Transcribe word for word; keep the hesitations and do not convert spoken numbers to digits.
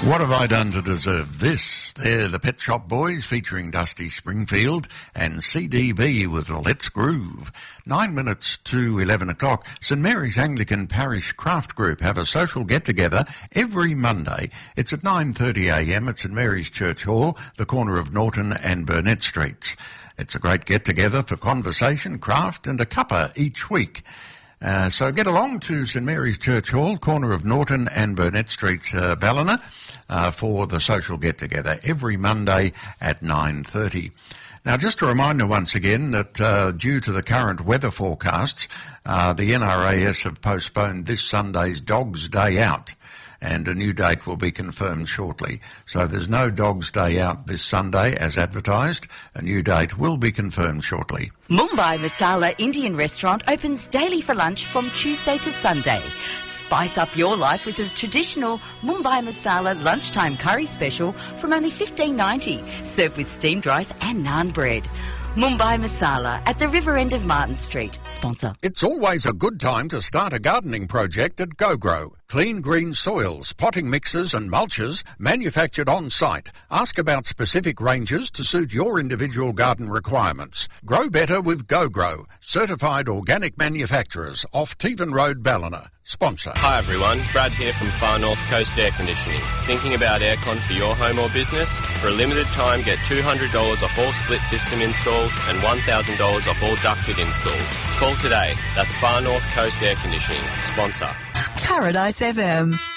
What have I done to deserve this? They're the Pet Shop Boys featuring Dusty Springfield and C D B with Let's Groove. Nine minutes to eleven o'clock, St Mary's Anglican Parish Craft Group have a social get-together every Monday. It's at nine thirty a m at St Mary's Church Hall, the corner of Norton and Burnett Streets. It's a great get-together for conversation, craft and a cuppa each week. Uh, so get along to St Mary's Church Hall, corner of Norton and Burnett Streets, uh, Ballina, uh, for the social get-together every Monday at nine thirty. Now, just a reminder once again that uh, due to the current weather forecasts, uh, the N R A S have postponed this Sunday's Dogs Day Out, and a new date will be confirmed shortly. So there's no Dogs Day Out this Sunday as advertised. A new date will be confirmed shortly. Mumbai Masala Indian Restaurant opens daily for lunch from Tuesday to Sunday. Spice up your life with a traditional Mumbai Masala lunchtime curry special from only fifteen ninety, served with steamed rice and naan bread. Mumbai Masala at the river end of Martin Street. Sponsor. It's always a good time to start a gardening project at GoGrow. Clean green soils, potting mixes and mulches manufactured on site. Ask about specific ranges to suit your individual garden requirements. Grow better with GoGrow. Certified organic manufacturers off Tevan Road, Ballina. Sponsor. Hi everyone, Brad here from Far North Coast Air Conditioning. Thinking about aircon for your home or business? For a limited time, get two hundred dollars off all split system installs and one thousand dollars off all ducted installs. Call today. That's Far North Coast Air Conditioning. Sponsor. Paradise F M.